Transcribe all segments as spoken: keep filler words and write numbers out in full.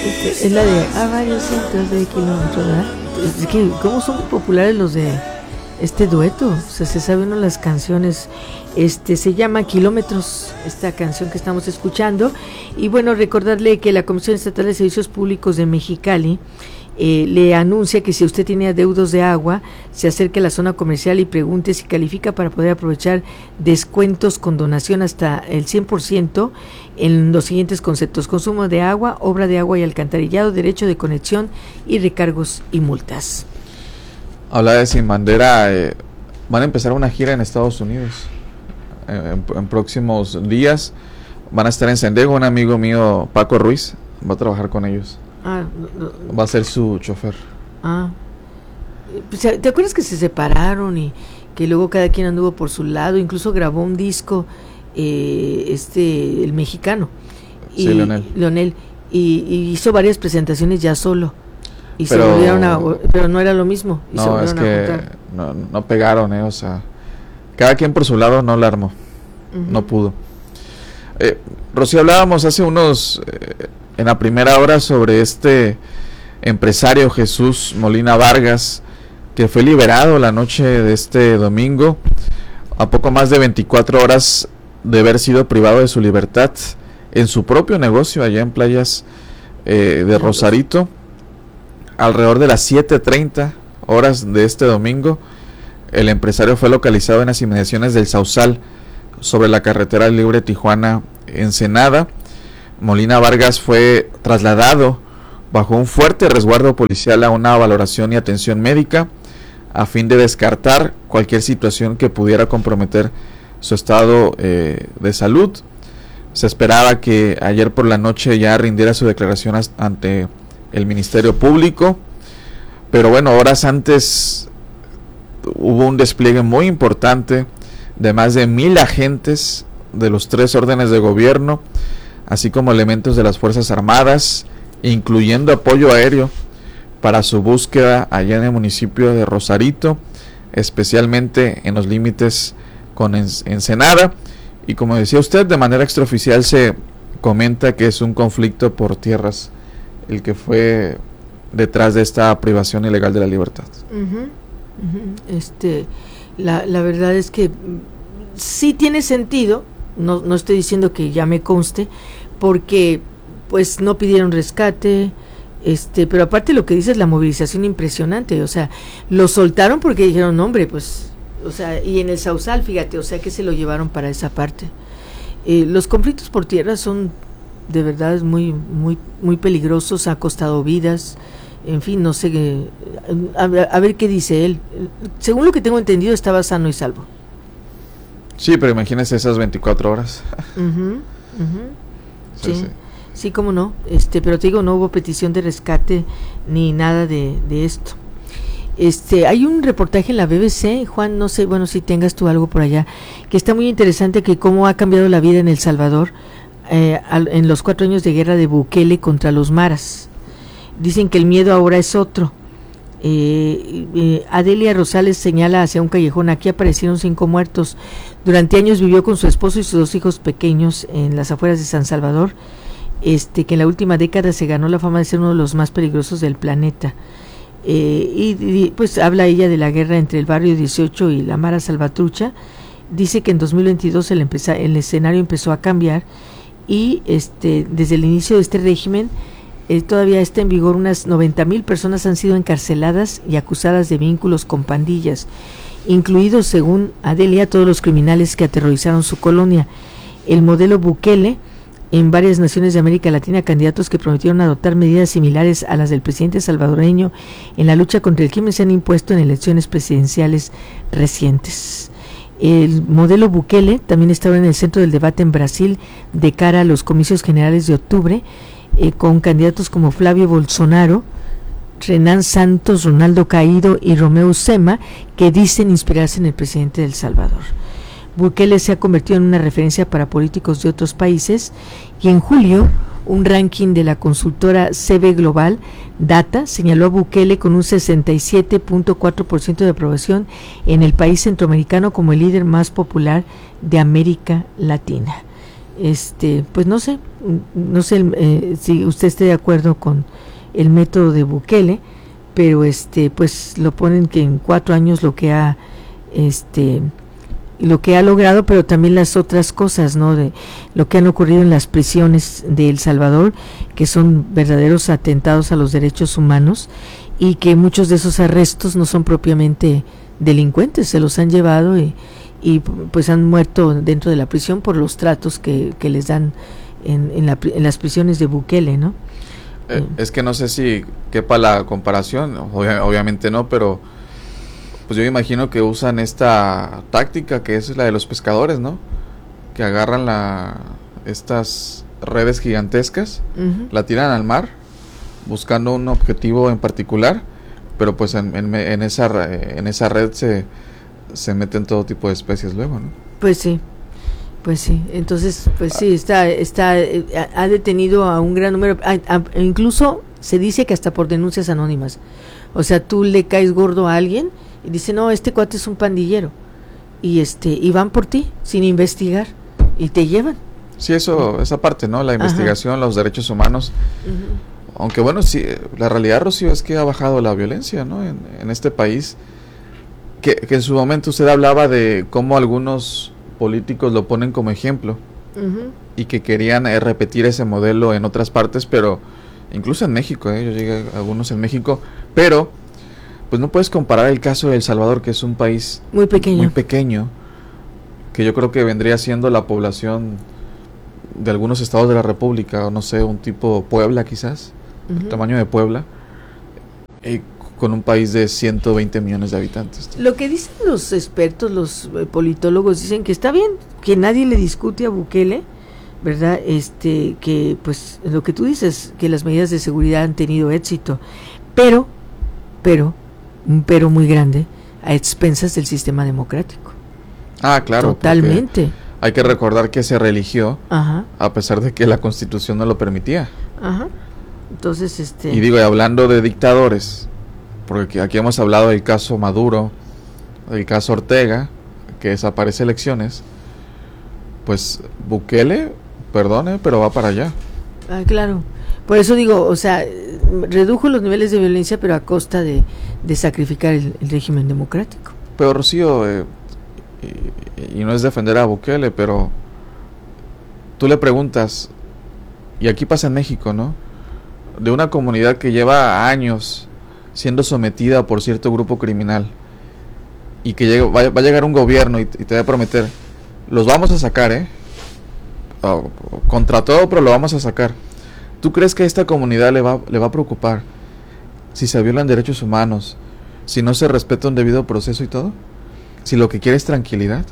Es la de a varios cientos de kilómetros, ¿verdad? Es que, ¿cómo son populares los de este dueto? O sea, se saben uno las canciones. Este se llama Kilómetros, esta canción que estamos escuchando. Y bueno, recordarle que la Comisión Estatal de Servicios Públicos de Mexicali eh, le anuncia que si usted tiene adeudos de agua, se acerque a la zona comercial y pregunte si califica para poder aprovechar descuentos con donación hasta el cien por ciento en los siguientes conceptos: consumo de agua, obra de agua y alcantarillado, derecho de conexión y recargos y multas. Habla de Sin Bandera, eh, van a empezar una gira en Estados Unidos en, en próximos días. Van a estar en San Diego. Un amigo mío, Paco Ruiz, va a trabajar con ellos. Ah, no, no. Va a ser su chofer. Ah, ¿te acuerdas que se separaron y que luego cada quien anduvo por su lado? Incluso grabó un disco eh, este el mexicano y, sí, Leonel, Leonel y, y hizo varias presentaciones ya solo y pero, se volvieron a, pero no era lo mismo y no, se es que a no, no pegaron, eh, o sea, cada quien por su lado no la armó. Uh-huh. No pudo. eh, Rocío, hablábamos hace unos eh, en la primera hora sobre este empresario Jesús Molina Vargas, que fue liberado la noche de este domingo, a poco más de veinticuatro horas de haber sido privado de su libertad en su propio negocio allá en Playas eh, de Rosarito. Alrededor de las siete treinta horas de este domingo, el empresario fue localizado en las inmediaciones del Sausal, sobre la carretera libre Tijuana-Ensenada. Molina Vargas fue trasladado bajo un fuerte resguardo policial a una valoración y atención médica a fin de descartar cualquier situación que pudiera comprometer su estado eh, de salud. Se esperaba que ayer por la noche ya rindiera su declaración ante el Ministerio Público, pero bueno, horas antes hubo un despliegue muy importante de más de mil agentes de los tres órdenes de gobierno, así como elementos de las Fuerzas Armadas, incluyendo apoyo aéreo para su búsqueda allá en el municipio de Rosarito, especialmente en los límites con Ensenada. Y como decía usted, de manera extraoficial se comenta que es un conflicto por tierras el que fue detrás de esta privación ilegal de la libertad. Uh-huh, uh-huh. Este, la, la verdad es que sí tiene sentido, no, no estoy diciendo que ya me conste, porque pues no pidieron rescate, este, pero aparte lo que dice es la movilización impresionante, o sea, lo soltaron porque dijeron, no, hombre, pues, o sea, y en el Sausal, fíjate, o sea, que se lo llevaron para esa parte. Eh, los conflictos por tierra son de verdad muy, muy, muy peligrosos, ha costado vidas, en fin, no sé, a, a ver qué dice él. Según lo que tengo entendido, estaba sano y salvo. Sí, pero imagínese esas veinticuatro horas. Uh-huh, uh-huh. Sí, sí, sí, sí, cómo no, este, pero te digo, no hubo petición de rescate ni nada de, de esto. Este, hay un reportaje en la B B C, Juan, no sé, bueno, si tengas tú algo por allá, que está muy interesante, que cómo ha cambiado la vida en El Salvador eh, al, en los cuatro años de guerra de Bukele contra los maras. Dicen que el miedo ahora es otro. Eh, eh, Adelia Rosales señala hacia un callejón: aquí aparecieron cinco muertos. Durante años vivió con su esposo y sus dos hijos pequeños en las afueras de San Salvador, este, que en la última década se ganó la fama de ser uno de los más peligrosos del planeta. Eh, y, y pues habla ella de la guerra entre el barrio dieciocho y la Mara Salvatrucha. Dice que en dos mil veintidós el, empeza, el escenario empezó a cambiar y este, desde el inicio de este régimen eh, todavía está en vigor. Unas noventa mil personas han sido encarceladas y acusadas de vínculos con pandillas, incluidos, según Adelia, todos los criminales que aterrorizaron su colonia. El modelo Bukele, en varias naciones de América Latina, candidatos que prometieron adoptar medidas similares a las del presidente salvadoreño en la lucha contra el crimen se han impuesto en elecciones presidenciales recientes. El modelo Bukele también está ahora en el centro del debate en Brasil de cara a los comicios generales de octubre, eh, con candidatos como Flavio Bolsonaro, Renan Santos, Ronaldo Caído y Romeu Zema, que dicen inspirarse en el presidente de El Salvador. Bukele se ha convertido en una referencia para políticos de otros países y en julio un ranking de la consultora C B Global Data señaló a Bukele con un sesenta y siete punto cuatro por ciento de aprobación en el país centroamericano como el líder más popular de América Latina. Este, pues no sé, no sé eh, si usted esté de acuerdo con el método de Bukele, pero este pues lo ponen que en cuatro años lo que ha este lo que ha logrado, pero también las otras cosas, ¿no? De lo que han ocurrido en las prisiones de El Salvador, que son verdaderos atentados a los derechos humanos, y que muchos de esos arrestos no son propiamente delincuentes, se los han llevado y, y pues han muerto dentro de la prisión por los tratos que, que les dan en, en, la, en las prisiones de Bukele, ¿no? Eh, es que no sé si quepa la comparación, obvia, obviamente no, pero pues yo imagino que usan esta táctica que es la de los pescadores, ¿no? Que agarran la estas redes gigantescas, uh-huh. la tiran al mar buscando un objetivo en particular, pero pues en, en, en esa en esa red se se meten todo tipo de especies luego, ¿no? Pues sí. Pues sí, entonces, pues sí, está, está, ha detenido a un gran número, a, a, incluso se dice que hasta por denuncias anónimas. O sea, tú le caes gordo a alguien y dice, no, este cuate es un pandillero, y este, y van por ti sin investigar y te llevan. Sí, eso, esa parte, ¿no? La investigación, Ajá. los derechos humanos. Uh-huh. Aunque bueno, sí, la realidad, Rocío, es que ha bajado la violencia, ¿no? En, en este país, que, que en su momento usted hablaba de cómo algunos políticos lo ponen como ejemplo, uh-huh. y que querían eh, repetir ese modelo en otras partes, pero incluso en México, eh, yo llegué a algunos en México, pero pues no puedes comparar el caso de El Salvador, que es un país muy pequeño, muy pequeño, que yo creo que vendría siendo la población de algunos estados de la República, o no sé, un tipo Puebla quizás, uh-huh. el tamaño de Puebla, y con un país de ciento veinte millones de habitantes. Lo que dicen los expertos, los eh, politólogos, dicen que está bien, que nadie le discute a Bukele, ¿verdad? Este, que pues lo que tú dices, que las medidas de seguridad han tenido éxito, pero, pero, un pero muy grande, a expensas del sistema democrático. Ah, claro. Totalmente. Hay que recordar que se reeligió, Ajá. a pesar de que la Constitución no lo permitía. Ajá. Entonces, este... Y digo, y hablando de dictadores, porque aquí hemos hablado del caso Maduro, del caso Ortega, que desaparece elecciones, pues Bukele, perdone, pero va para allá. Ah, claro. Por eso digo, o sea, redujo los niveles de violencia, pero a costa de, de sacrificar el, el régimen democrático. Pero Rocío, eh, y, y no es defender a Bukele, pero tú le preguntas, y aquí pasa en México, ¿no? De una comunidad que lleva años siendo sometida por cierto grupo criminal, y que llega, va, va a llegar un gobierno y, y te va a prometer, los vamos a sacar, ¿eh? Oh, contra todo, pero lo vamos a sacar. ¿Tú crees que a esta comunidad le va, le va a preocupar si se violan derechos humanos, si no se respeta un debido proceso y todo? Si lo que quiere es tranquilidad.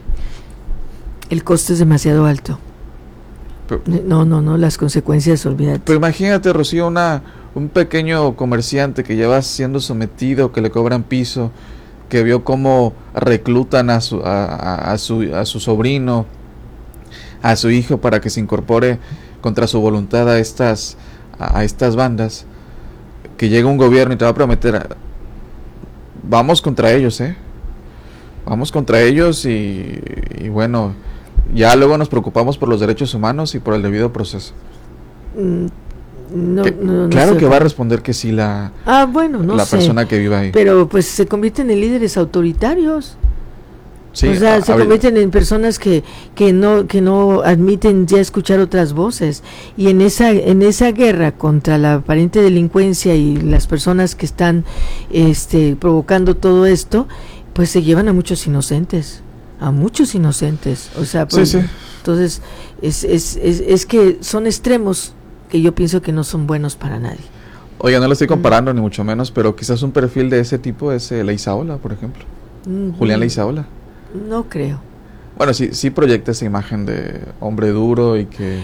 El costo es demasiado alto. Pero, no, no, no, las consecuencias, olvídate. Pero imagínate, Rocío, una, un pequeño comerciante que lleva siendo sometido, que le cobran piso, que vio cómo reclutan a su, a, a, a su, a su sobrino, a su hijo, para que se incorpore contra su voluntad a estas, a, a estas bandas, que llega un gobierno y te va a prometer, vamos contra ellos, eh, vamos contra ellos y, y bueno, ya luego nos preocupamos por los derechos humanos y por el debido proceso. Mm. No, que, no, no claro sé. que va a responder que sí la, ah, bueno, no la sé. persona que vive ahí. Pero pues se convierten en líderes autoritarios. Sí, o sea, a, se a convierten en personas que, que no que no admiten ya escuchar otras voces, y en esa en esa guerra contra la aparente delincuencia y las personas que están este provocando todo esto, pues se llevan a muchos inocentes, a muchos inocentes. O sea, pues, sí, sí. entonces es, es es es que son extremos que yo pienso que no son buenos para nadie. Oiga, no lo estoy comparando, mm. ni mucho menos, pero quizás un perfil de ese tipo es eh, Leizaola, por ejemplo. Mm-hmm. Julián Leizaola. No creo. Bueno, sí, sí proyecta esa imagen de hombre duro y que...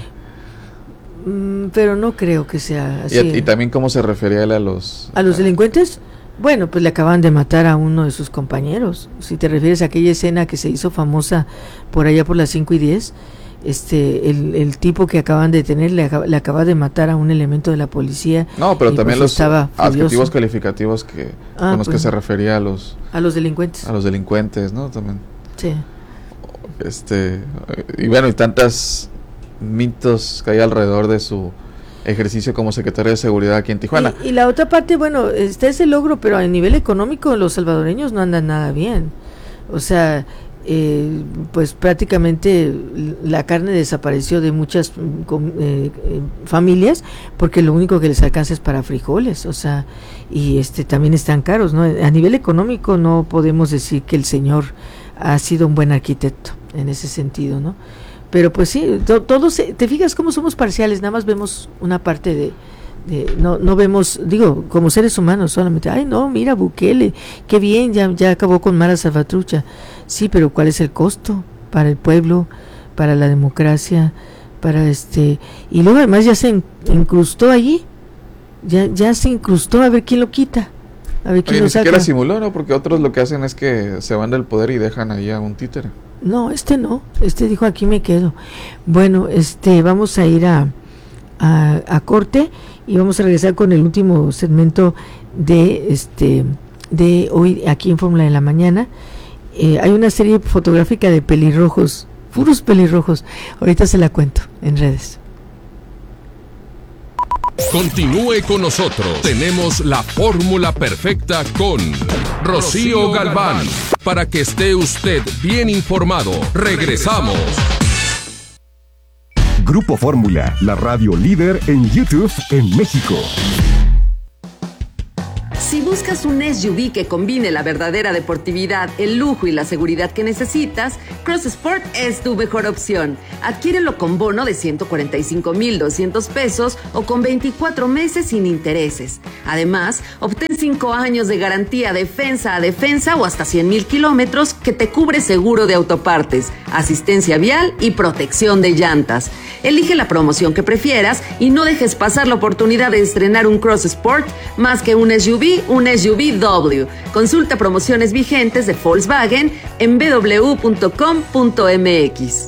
Mm, pero no creo que sea así. Y, y también cómo se refería él a los... ¿A los delincuentes? Bueno, pues le acaban de matar a uno de sus compañeros. Si te refieres a aquella escena que se hizo famosa por allá por las cinco y diez... Este, el, el tipo que acaban de detener le, acaba, le acaba de matar a un elemento de la policía. No, pero también pues los adjetivos calificativos que ah, con los pues, que se refería a los a los delincuentes. A los delincuentes, ¿no? También. Sí. Este, y bueno, y tantas mitos que hay alrededor de su ejercicio como secretario de Seguridad aquí en Tijuana. Y, y la otra parte, bueno, está ese logro, pero a nivel económico los salvadoreños no andan nada bien. O sea, eh, pues prácticamente la carne desapareció de muchas eh, eh, familias porque lo único que les alcanza es para frijoles, o sea, y este también están caros, ¿no? A nivel económico no podemos decir que el señor ha sido un buen arquitecto en ese sentido, ¿no? Pero pues sí, to, todos, te fijas cómo somos parciales, nada más vemos una parte de, de no no vemos, digo, como seres humanos solamente, ay no, mira Bukele, qué bien, ya ya acabó con Mara Salvatrucha. Sí, pero ¿cuál es el costo para el pueblo, para la democracia, para este, y luego además ya se incrustó allí, ya ya se incrustó, a ver quién lo quita, a ver quién Oye, lo ni saca. siquiera simuló, ¿no? Porque otros lo que hacen es que se van del poder y dejan ahí a un títere. No, este no, este dijo aquí me quedo. Bueno, este vamos a ir a, a, a corte y vamos a regresar con el último segmento de este de hoy aquí en Fórmula de la Mañana. Eh, hay una serie fotográfica de pelirrojos, puros pelirrojos. Ahorita se la cuento en redes. Continúe con nosotros. Tenemos la fórmula perfecta con Rocío Galván. Para que esté usted bien informado. Regresamos. Grupo Fórmula, la radio líder en YouTube en México. Si buscas un S U V que combine la verdadera deportividad, el lujo y la seguridad que necesitas, Cross Sport es tu mejor opción. Adquiérelo con bono de ciento cuarenta y cinco mil doscientos pesos o con veinticuatro meses sin intereses. Además, obtén cinco años de garantía defensa a defensa o hasta cien mil kilómetros que te cubre seguro de autopartes, asistencia vial y protección de llantas. Elige la promoción que prefieras y no dejes pasar la oportunidad de estrenar un Cross Sport más que un S U V, un S U V W. Consulta promociones vigentes de Volkswagen en b w punto com punto m x.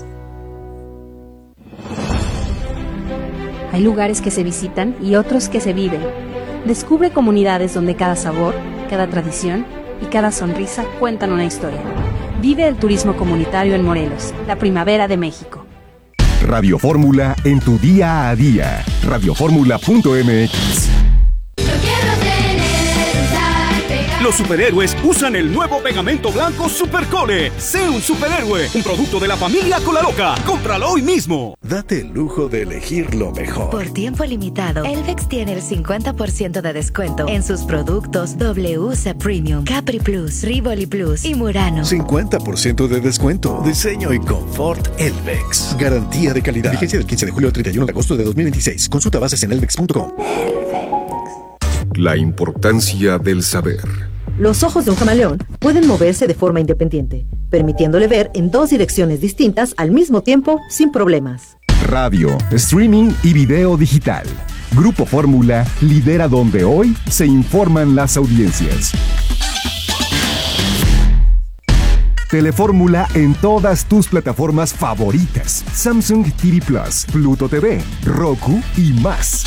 Hay lugares que se visitan y otros que se viven. Descubre comunidades donde cada sabor, cada tradición y cada sonrisa cuentan una historia. Vive el turismo comunitario en Morelos, la primavera de México. Radio Fórmula en tu día a día. radio fórmula punto m x. Los superhéroes usan el nuevo pegamento blanco Supercole. Sé un superhéroe, un producto de la familia Colaloca. Cómpralo hoy mismo. Date el lujo de elegir lo mejor. Por tiempo limitado, Elvex tiene el cincuenta por ciento de descuento en sus productos W C Premium, Capri Plus, Rivoli Plus y Murano. cincuenta por ciento de descuento. Diseño y confort Elvex. Garantía de calidad. Vigencia del quince de julio al treinta y uno de agosto de dos mil veintiséis. Consulta bases en elvex punto com. La importancia del saber. Los ojos de un camaleón pueden moverse de forma independiente, permitiéndole ver en dos direcciones distintas al mismo tiempo sin problemas. Radio, streaming y video digital. Grupo Fórmula lidera donde hoy se informan las audiencias. Telefórmula en todas tus plataformas favoritas. Samsung T V Plus, Pluto T V, Roku y más.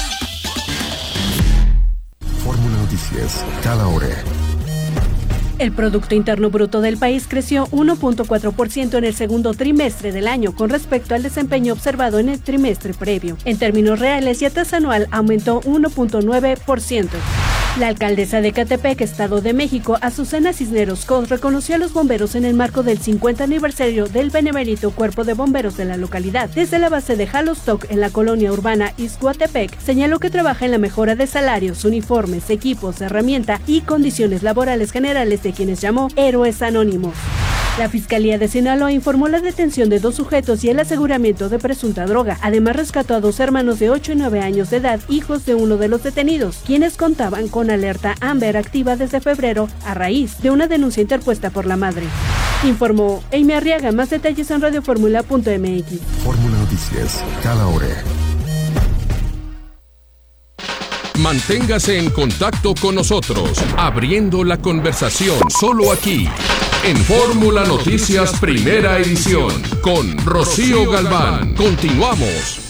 Fórmula Noticias, cada hora. El Producto Interno Bruto del país creció uno punto cuatro por ciento en el segundo trimestre del año con respecto al desempeño observado en el trimestre previo. En términos reales, y a tasa anual aumentó uno punto nueve por ciento. La alcaldesa de Ecatepec, Estado de México, Azucena Cisneros Cos, reconoció a los bomberos en el marco del cincuenta aniversario del benemérito Cuerpo de Bomberos de la localidad. Desde la base de Jalostoc, en la colonia urbana Ixhuatepec, señaló que trabaja en la mejora de salarios, uniformes, equipos, herramienta y condiciones laborales generales de quienes llamó héroes anónimos. La Fiscalía de Sinaloa informó la detención de dos sujetos y el aseguramiento de presunta droga. Además, rescató a dos hermanos de ocho y nueve años de edad, hijos de uno de los detenidos, quienes contaban con alerta Amber activa desde febrero a raíz de una denuncia interpuesta por la madre. Informó Amy Arriaga. Más detalles en radio fórmula punto m x. Fórmula Noticias, cada hora. Manténgase en contacto con nosotros, abriendo la conversación solo aquí, en Fórmula Noticias Primera Edición, con Rocío Galván. Continuamos.